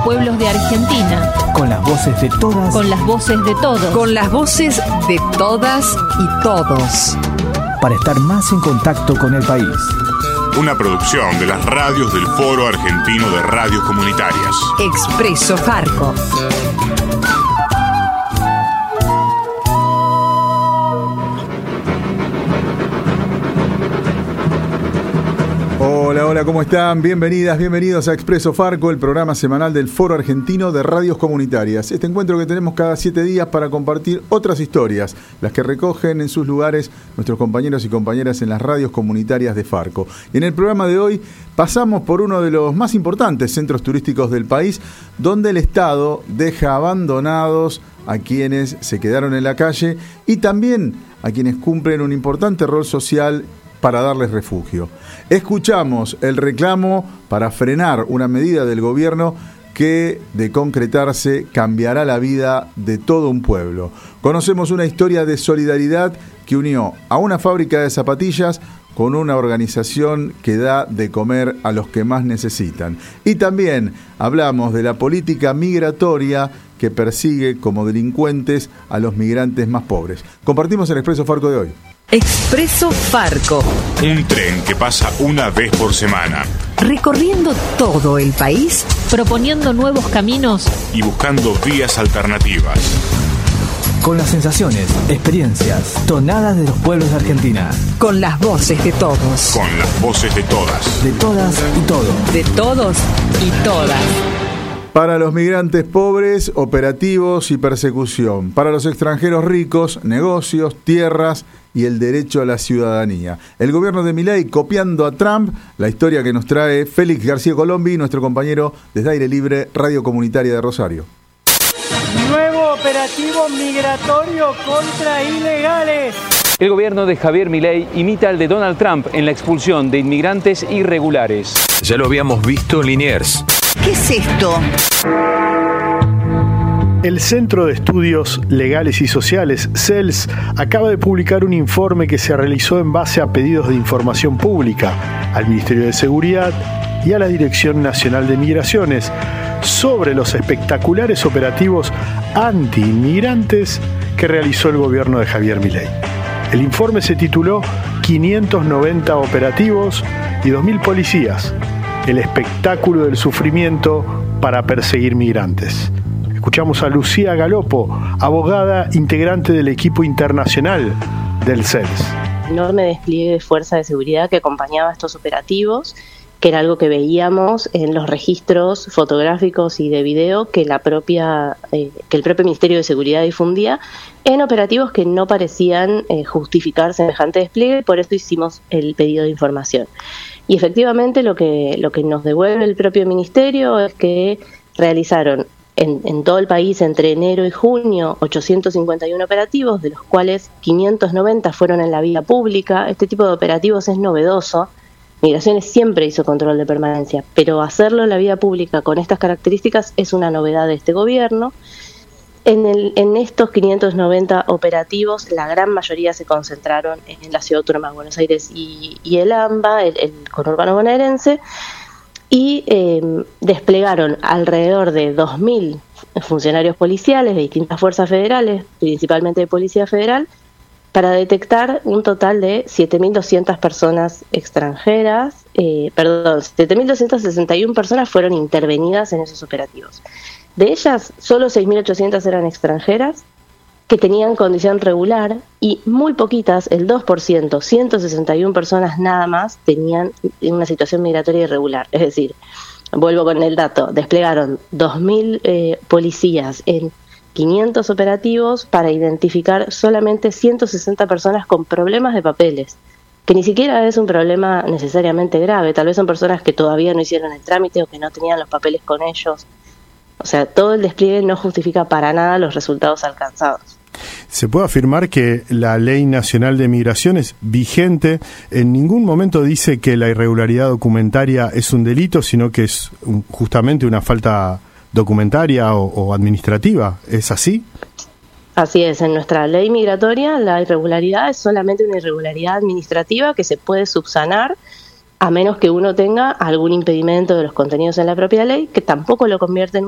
pueblos de Argentina. Con las voces de todas. Con las voces de todos. Con las voces de todas y todos. Para estar más en contacto con el país. Una producción de las radios del Foro Argentino de Radios Comunitarias. Expreso Farco. Hola, ¿cómo están? Bienvenidas, bienvenidos a Expreso Farco, el programa semanal del Foro Argentino de Radios Comunitarias. Este encuentro que tenemos cada 7 días para compartir otras historias, las que recogen en sus lugares nuestros compañeros y compañeras en las radios comunitarias de Farco. Y en el programa de hoy pasamos por uno de los más importantes centros turísticos del país, donde el Estado deja abandonados a quienes se quedaron en la calle y también a quienes cumplen un importante rol social para darles refugio. Escuchamos el reclamo para frenar una medida del gobierno que, de concretarse, cambiará la vida de todo un pueblo. Conocemos una historia de solidaridad que unió a una fábrica de zapatillas con una organización que da de comer a los que más necesitan. Y también hablamos de la política migratoria que persigue como delincuentes a los migrantes más pobres. Compartimos el Expreso Farco de hoy. Expreso Farco. Un tren que pasa una vez por semana. Recorriendo todo el país. Proponiendo nuevos caminos. Y buscando vías alternativas. Con las sensaciones, experiencias, tonadas de los pueblos de Argentina. Con las voces de todos. Con las voces de todas. De todas y todos. De todos y todas. Para los migrantes pobres, operativos y persecución. Para los extranjeros ricos, negocios, tierras y el derecho a la ciudadanía. El gobierno de Milei copiando a Trump, la historia que nos trae Félix García Colombi, nuestro compañero desde Aire Libre, Radio Comunitaria de Rosario. Nuevo operativo migratorio contra ilegales. El gobierno de Javier Milei imita al de Donald Trump en la expulsión de inmigrantes irregulares. Ya lo habíamos visto en Liniers. ¿Qué es esto? El Centro de Estudios Legales y Sociales, CELS, acaba de publicar un informe que se realizó en base a pedidos de información pública al Ministerio de Seguridad y a la Dirección Nacional de Migraciones sobre los espectaculares operativos anti-inmigrantes que realizó el gobierno de Javier Milei. El informe se tituló 590 operativos y 2.000 policías, el espectáculo del sufrimiento para perseguir migrantes. Escuchamos a Lucía Galopo, abogada integrante del equipo internacional del CELS. Enorme despliegue de fuerza de seguridad que acompañaba estos operativos, que era algo que veíamos en los registros fotográficos y de video que el propio Ministerio de Seguridad difundía en operativos que no parecían justificar semejante despliegue, por eso hicimos el pedido de información. Y efectivamente lo que nos devuelve el propio Ministerio es que realizaron en todo el país entre enero y junio 851 operativos, de los cuales 590 fueron en la vía pública. Este tipo de operativos es novedoso. Migraciones siempre hizo control de permanencia, pero hacerlo en la vía pública con estas características es una novedad de este gobierno. En estos 590 operativos, la gran mayoría se concentraron en la Ciudad Autónoma de Buenos Aires y el AMBA, el conurbano bonaerense, y desplegaron alrededor de 2.000 funcionarios policiales de distintas fuerzas federales, principalmente de Policía Federal, para detectar un total de 7.200 personas extranjeras, 7.261 personas fueron intervenidas en esos operativos. De ellas, solo 6.800 eran extranjeras que tenían condición regular y muy poquitas, el 2%, 161 personas nada más, tenían una situación migratoria irregular. Es decir, vuelvo con el dato, desplegaron 2.000 policías en 500 operativos para identificar solamente 160 personas con problemas de papeles, que ni siquiera es un problema necesariamente grave, tal vez son personas que todavía no hicieron el trámite o que no tenían los papeles con ellos. O sea, todo el despliegue no justifica para nada los resultados alcanzados. ¿Se puede afirmar que la Ley Nacional de Migraciones vigente en ningún momento dice que la irregularidad documentaria es un delito, sino que es justamente una falta documentaria o administrativa? ¿Es así? Así es, en nuestra ley migratoria la irregularidad es solamente una irregularidad administrativa que se puede subsanar a menos que uno tenga algún impedimento de los contenidos en la propia ley, que tampoco lo convierte en